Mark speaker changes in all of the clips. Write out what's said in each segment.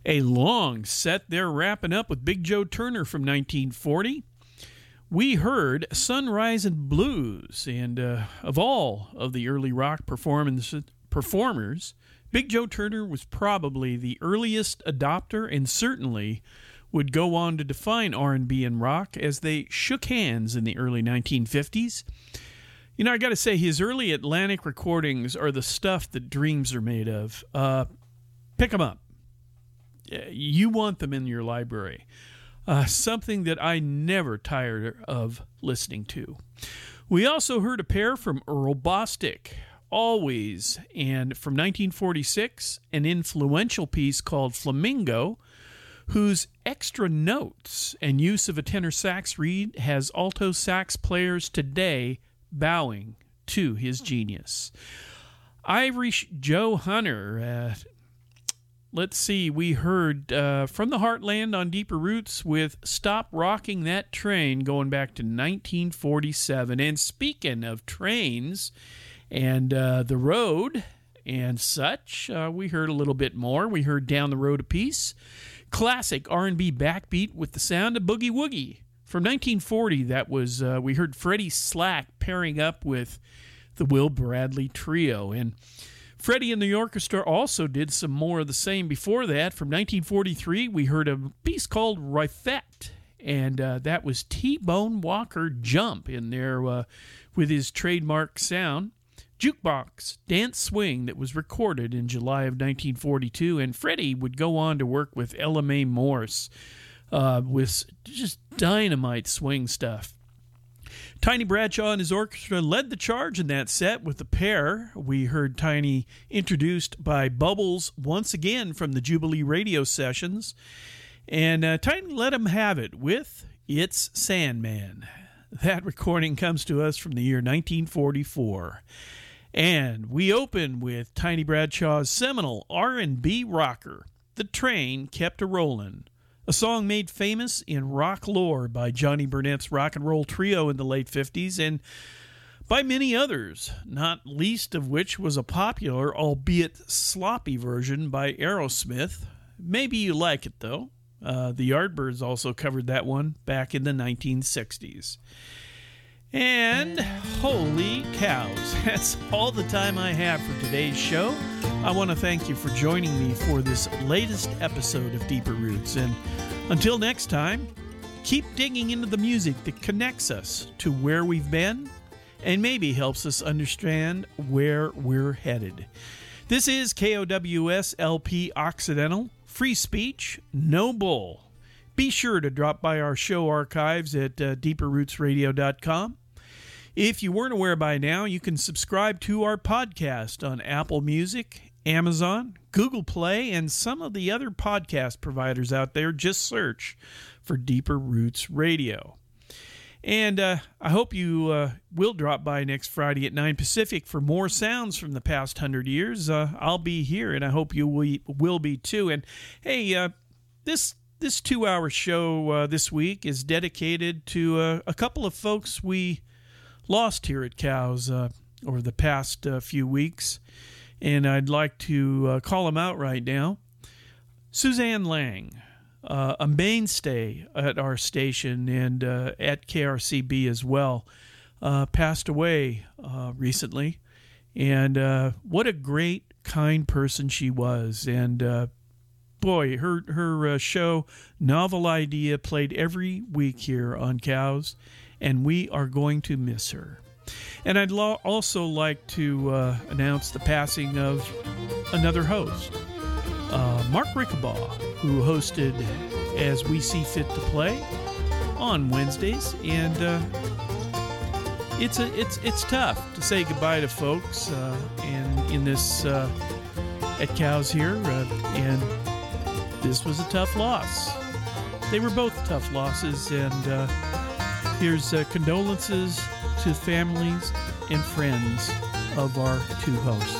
Speaker 1: A long set there, wrapping up with Big Joe Turner from 1940. We heard Sunrise and Blues, and of all of the early rock performers, Big Joe Turner was probably the earliest adopter and certainly would go on to define R&B and rock as they shook hands in the early 1950s. You know, I got to say, his early Atlantic recordings are the stuff that dreams are made of. Pick them up. You want them in your library. Something that I never tired of listening to. We also heard a pair from Earl Bostic, Always, and from 1946, an influential piece called Flamingo, whose extra notes and use of a tenor sax reed has alto sax players today bowing to his genius. Irish Joe Hunter. Let's see, we heard From the Heartland on Deeper Roots with Stop Rocking That Train going back to 1947. And speaking of trains and the road and such, we heard a little bit more. We heard Down the Road a Piece. Classic R&B backbeat with the sound of Boogie Woogie. From 1940, that was, we heard Freddie Slack pairing up with the Will Bradley Trio. And Freddie and the orchestra also did some more of the same before that. From 1943, we heard a piece called Rifette, and that was T-Bone Walker Jump in there with his trademark sound. Jukebox Dance Swing that was recorded in July of 1942, and Freddie would go on to work with Ella Mae Morse with just dynamite swing stuff. Tiny Bradshaw and his orchestra led the charge in that set with the pair. We heard Tiny introduced by Bubbles once again from the Jubilee radio sessions, and Tiny let him have it with It's Sandman. That recording comes to us from the year 1944. And we open with Tiny Bradshaw's seminal R&B rocker, The Train Kept A-Rollin', a song made famous in rock lore by Johnny Burnett's rock and roll trio in the late 50s and by many others, not least of which was a popular, albeit sloppy version by Aerosmith. Maybe you like it, though. The Yardbirds also covered that one back in the 1960s. And holy cows, that's all the time I have for today's show. I want to thank you for joining me for this latest episode of Deeper Roots. And until next time, keep digging into the music that connects us to where we've been and maybe helps us understand where we're headed. This is KOWS LP Occidental, free speech, no bull. Be sure to drop by our show archives at deeperrootsradio.com. If you weren't aware by now, you can subscribe to our podcast on Apple Music, Amazon, Google Play, and some of the other podcast providers out there. Just search for Deeper Roots Radio. And I hope you will drop by next Friday at 9 Pacific for more sounds from the past 100 years. I'll be here, and I hope you will be too. And hey, this 2-hour show this week is dedicated to a couple of folks we lost here at Cows over the past few weeks, and I'd like to call them out right now. Suzanne Lang, a mainstay at our station and at KRCB as well, passed away recently, and what a great, kind person she was. And boy, her show, Novel Idea, played every week here on Cows, and we are going to miss her. And I'd also like to announce the passing of another host, Mark Rickabaugh, who hosted As We See Fit to Play on Wednesdays. And it's tough to say goodbye to folks and in this at Cows here, and this was a tough loss. They were both tough losses, and here's condolences to families and friends of our two hosts.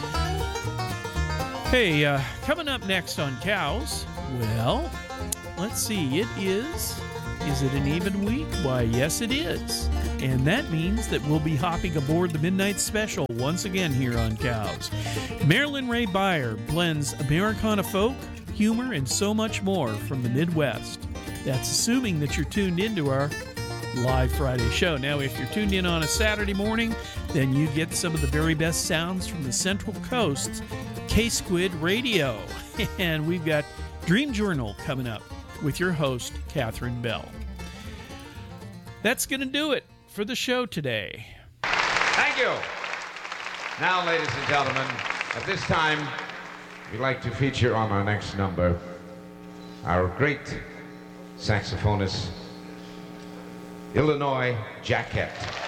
Speaker 1: Hey, coming up next on Cows, well, let's see, is it an even week? Why, yes it is. And that means that we'll be hopping aboard the Midnight Special once again here on Cows. Marilyn Ray Beyer blends Americana folk, humor, and so much more from the Midwest. That's assuming that you're tuned into our live Friday show. Now, if you're tuned in on a Saturday morning, then you get some of the very best sounds from the Central Coast's K-Squid Radio. And we've got Dream Journal coming up with your host, Catherine Bell. That's going to do it for the show today.
Speaker 2: Thank you. Now, ladies and gentlemen, at this time, we'd like to feature on our next number our great saxophonist, Illinois Jacquet.